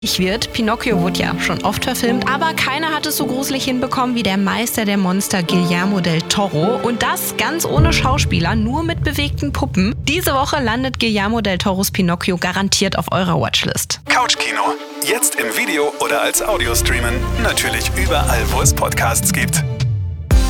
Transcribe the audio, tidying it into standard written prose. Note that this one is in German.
wird. Pinocchio wurde ja schon oft verfilmt, aber keiner hat es so gruselig hinbekommen wie der Meister der Monster Guillermo del Toro. Und das ganz ohne Schauspieler, nur mit bewegten Puppen. Diese Woche landet Guillermo del Toros Pinocchio garantiert auf eurer Watchlist. Couchkino. Jetzt im Video oder als Audio streamen. Natürlich überall, wo es Podcasts gibt.